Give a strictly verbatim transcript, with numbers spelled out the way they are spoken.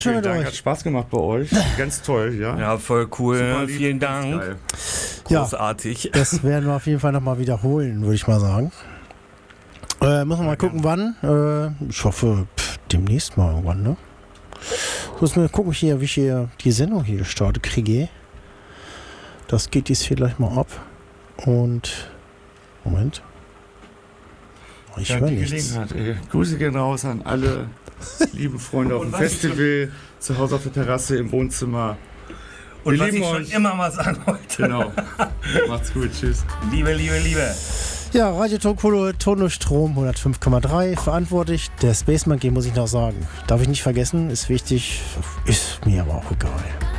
Vielen Dank, hat Spaß gemacht bei euch. Ganz toll, ja. Ja, voll cool. Lieb, vielen Dank. geil. Großartig. Ja, das werden wir auf jeden Fall nochmal wiederholen, würde ich mal sagen. Äh, müssen wir mal gucken, wann. Äh, ich hoffe, pff, demnächst mal irgendwann, ne? Müssen wir gucken, hier, wie ich hier die Sendung hier gestartet kriege. Das geht jetzt hier gleich mal ab. Und. Moment. Ich Ja, höre die nichts. Gelegenheit, ey. Grüße gehen raus an alle lieben Freunde auf dem Festival, zu Hause auf der Terrasse, im Wohnzimmer. Und Wir was lieben ich schon euch. immer mal sagen wollte. Genau. Macht's gut, tschüss. Liebe, liebe, liebe. Ja, Radio Tonkolo, Ton und Strom hundertfünf Komma drei. Verantwortlich der Spaceman G, muss ich noch sagen. Darf ich nicht vergessen, ist wichtig, ist mir aber auch egal.